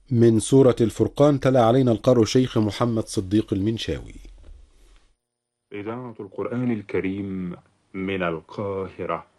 من سورة الفرقان تلا علينا القارئ شيخ محمد صديق المنشاوي. إذاعة القرآن الكريم من القاهرة.